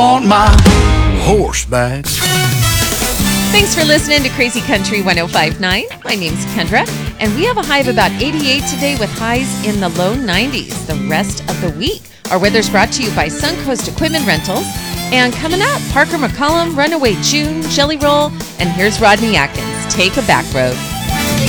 on my horseback. Thanks for listening to Crazy Country 105.9. My name's Kendra, and we have a high of about 88 today with highs in the low 90s the rest of the week. Our weather's brought to you by Suncoast Equipment Rentals. And coming up, Parker McCollum, Runaway June, Jelly Roll, and here's Rodney Atkins, Take a Back Road.